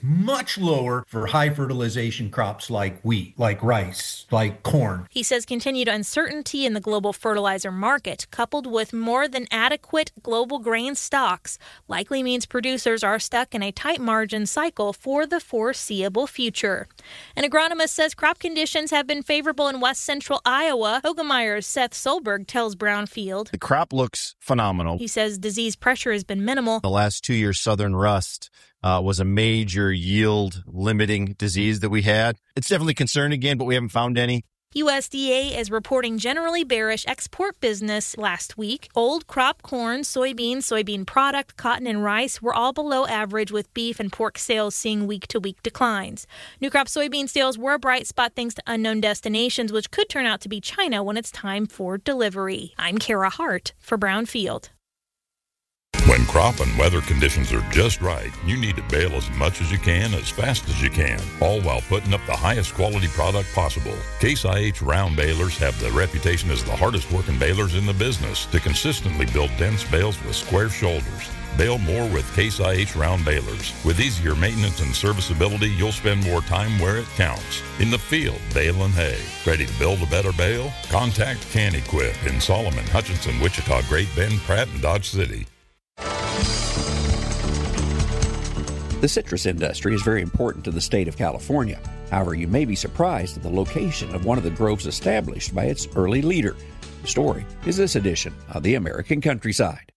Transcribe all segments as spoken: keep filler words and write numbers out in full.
much lower for high fertilization crops like wheat, like rice, like corn. He says continued uncertainty in the global fertilizer market, coupled with more than adequate global grain stocks, likely means producers are stuck in a tight margin cycle for the foreseeable future. An agronomist says crop conditions have been favorable in west central Iowa. Hogemeyer's Seth Solberg tells Brownfield. The crop looks phenomenal. He says disease pressure has been minimal. The last two years, southern rust uh, was a major yield limiting disease that we had. It's definitely concerned again, but we haven't found any. U S D A is reporting generally bearish export business last week. Old crop corn, soybean, soybean product, cotton, and rice were all below average, with beef and pork sales seeing week-to-week declines. New crop soybean sales were a bright spot thanks to unknown destinations, which could turn out to be China when it's time for delivery. I'm Kara Hart for Brownfield. When crop and weather conditions are just right, you need to bale as much as you can, as fast as you can, all while putting up the highest quality product possible. Case I H round balers have the reputation as the hardest working balers in the business to consistently build dense bales with square shoulders. Bale more with Case I H round balers. With easier maintenance and serviceability, you'll spend more time where it counts. In the field, baling hay. Ready to build a better bale? Contact Can-Equip in Solomon, Hutchinson, Wichita, Great Bend, Pratt, and Dodge City. The citrus industry is very important to the state of California. However, you may be surprised at the location of one of the groves established by its early leader. The story is this edition of The American Countryside.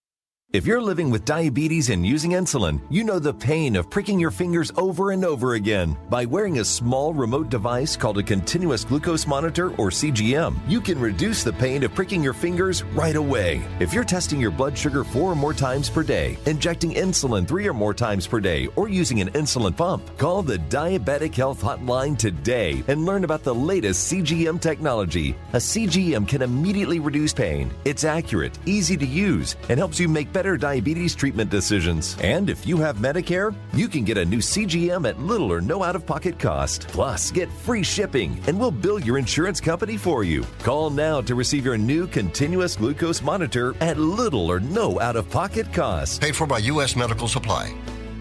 If you're living with diabetes and using insulin, you know the pain of pricking your fingers over and over again. By wearing a small remote device called a continuous glucose monitor, or C G M, you can reduce the pain of pricking your fingers right away. If you're testing your blood sugar four or more times per day, injecting insulin three or more times per day, or using an insulin pump, call the Diabetic Health Hotline today and learn about the latest C G M technology. A C G M can immediately reduce pain. It's accurate, easy to use, and helps you make better better diabetes treatment decisions. And if you have Medicare, you can get a new C G M at little or no out-of-pocket cost. Plus, get free shipping, and we'll bill your insurance company for you. Call now to receive your new continuous glucose monitor at little or no out-of-pocket cost. Paid for by U S Medical Supply.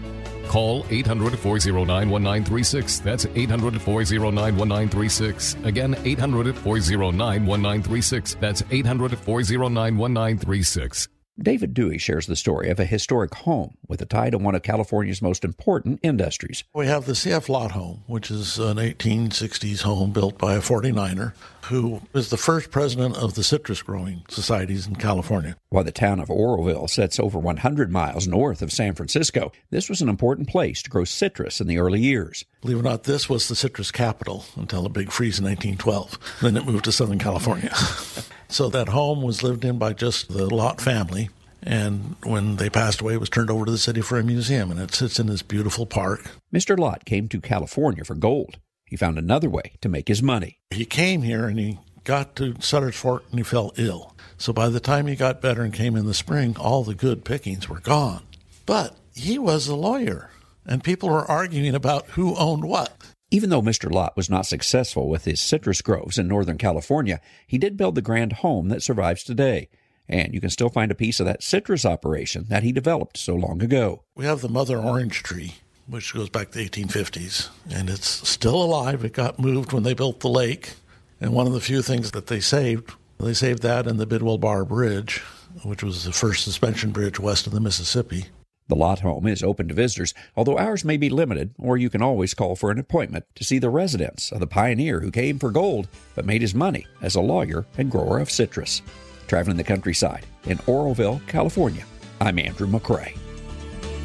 Call eight hundred, four oh nine, one nine three six. That's eight hundred, four oh nine, one nine three six. Again, eight hundred, four oh nine, one nine three six. That's eight hundred, four oh nine, one nine three six. David Dewey shares the story of a historic home with a tie to one of California's most important industries. We have the C F Lott home, which is an eighteen sixties home built by a forty-niner who was the first president of the citrus growing societies in California. While the town of Oroville sits over one hundred miles north of San Francisco, this was an important place to grow citrus in the early years. Believe it or not, this was the citrus capital until a big freeze in nineteen twelve. Then it moved to Southern California. So that home was lived in by just the Lott family, and when they passed away, it was turned over to the city for a museum, and it sits in this beautiful park. Mister Lott came to California for gold. He found another way to make his money. He came here, and he got to Sutter's Fort, and he fell ill. So by the time he got better and came in the spring, all the good pickings were gone. But he was a lawyer, and people were arguing about who owned what. Even though Mister Lott was not successful with his citrus groves in Northern California, he did build the grand home that survives today. And you can still find a piece of that citrus operation that he developed so long ago. We have the mother orange tree, which goes back to the eighteen fifties, and it's still alive. It got moved when they built the lake, and one of the few things that they saved, they saved that and the Bidwell Bar Bridge, which was the first suspension bridge west of the Mississippi. The Lott home is open to visitors, although hours may be limited, or you can always call for an appointment to see the residence of the pioneer who came for gold but made his money as a lawyer and grower of citrus. Traveling the countryside in Oroville, California, I'm Andrew McCrae.